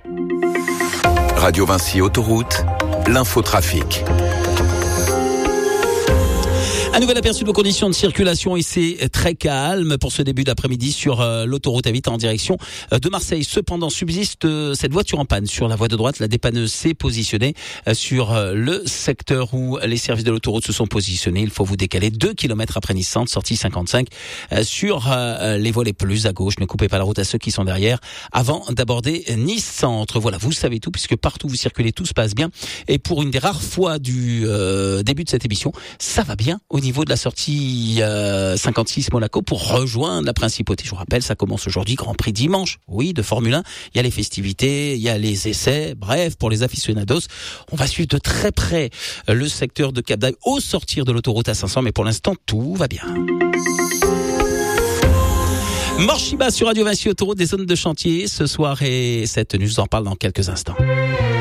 Radio Vinci Autoroute, l'infotrafic. Un nouvel aperçu de vos conditions de circulation et c'est très calme pour ce début d'après-midi sur l'autoroute A8 en direction de Marseille. Cependant, subsiste cette voiture en panne sur la voie de droite. La dépanneuse s'est positionnée sur le secteur où les services de l'autoroute se sont positionnés. Il faut vous décaler 2 km après Nice Centre, sortie 55, sur les volets plus à gauche. Ne coupez pas la route à ceux qui sont derrière avant d'aborder Nice Centre. Voilà, vous savez tout puisque partout vous circulez, tout se passe bien. Et pour une des rares fois du début de cette émission, ça va bien au niveau de la sortie 56 Monaco pour rejoindre la principauté. Je vous rappelle, ça commence aujourd'hui, Grand Prix dimanche, oui, de Formule 1. Il y a les festivités, il y a les essais, bref, pour les aficionados. On va suivre de très près le secteur de Cap d'Agde au sortir de l'autoroute A500, mais pour l'instant, tout va bien. Morshiba sur Radio Vinci Autoroute, des zones de chantier ce soir et cette tenue, je vous en parle dans quelques instants.